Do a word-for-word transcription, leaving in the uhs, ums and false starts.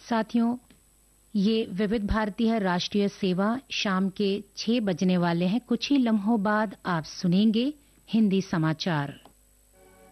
साथियों, ये विविध भारती है राष्ट्रीय सेवा, शाम के छह बजने वाले हैं। कुछ ही लम्हों बाद आप सुनेंगे हिंदी समाचार।